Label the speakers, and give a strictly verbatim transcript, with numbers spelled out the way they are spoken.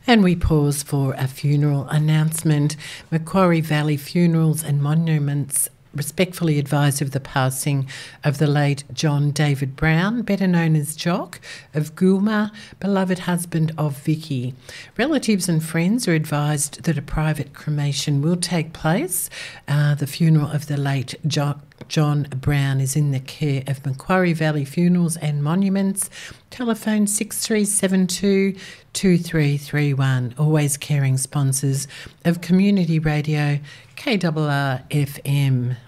Speaker 1: And we pause for a funeral announcement. Macquarie Valley Funerals and Monuments respectfully advise of the passing of the late John David Brown, better known as Jock, of Goolma, beloved husband of Vicky. Relatives and friends are advised that a private cremation will take place. Uh, the funeral of the late Jock John Brown is in the care of Macquarie Valley Funerals and Monuments. Telephone six three seven two, two three three one. Always caring sponsors of Community Radio K R R F M.